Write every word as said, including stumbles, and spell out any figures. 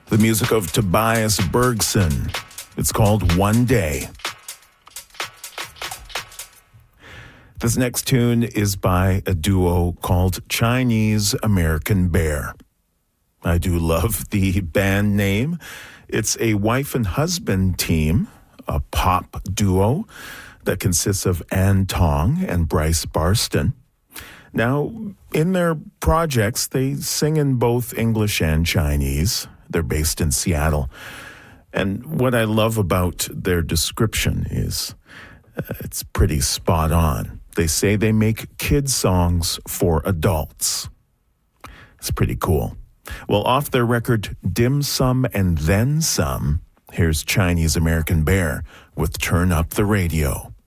The music of Tobias Bergson. It's called One Day. This next tune is by a duo called Chinese American Bear. I do love the band name. It's a wife and husband team, a pop duo that consists of Ann Tong and Bryce Barston. Now, in their projects, they sing in both English and Chinese. They're based in Seattle. And what I love about their description is uh, it's pretty spot on. They say they make kid songs for adults. It's pretty cool. Well, off their record, Dim Sum and Then Some, here's Chinese American Bear with Turn Up the Radio.